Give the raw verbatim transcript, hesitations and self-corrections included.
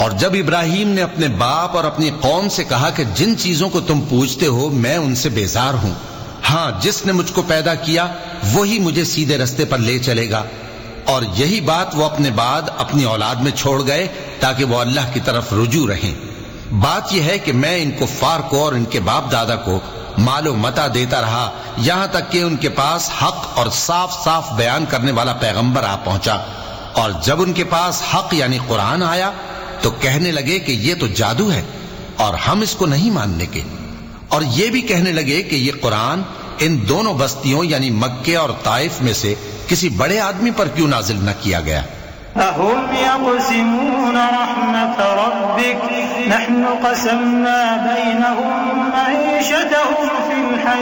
और जब इब्राहिम ने अपने बाप और अपनी कौम से कहा कि जिन चीजों को तुम पूछते हो मैं उनसे बेजार हूं, हां जिसने मुझको पैदा किया वही मुझे सीधे रास्ते पर ले चलेगा, और यही बात वो अपने बाद अपनी औलाद में छोड़ गए ताकि वो अल्लाह की तरफ रुजू रहें। बात यह है कि मैं इन कुफ्फार को और इनके बाप दादा को मालो मता देता रहा यहां तक कि उनके पास हक और साफ साफ बयान करने वाला पैगंबर आ पहुंचा, और जब उनके पास हक यानी कुरान आया तो कहने लगे कि ये तो जादू है और हम इसको नहीं मानने के, और ये भी कहने लगे कि ये कुरान इन दोनों बस्तियों यानी मक्के और ताइफ में से किसी बड़े आदमी पर क्यों नाजिल न किया गया। अहुम यक़सिमून रहमत रब्बिक नहनु क़समना बैनहुम मईशतहुम फिल